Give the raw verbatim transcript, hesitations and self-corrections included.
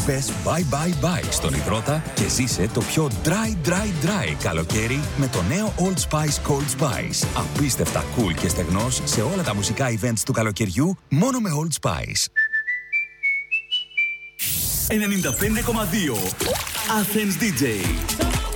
Πες bye bye bye στον υδρότα και ζήσε το πιο dry dry dry καλοκαίρι με το νέο Old Spice Cold Spice. Απίστευτα cool και στεγνός σε όλα τα μουσικά events του καλοκαιριού μόνο με Old Spice. ενενήντα πέντε κόμμα δύο Athens ντι τζέι.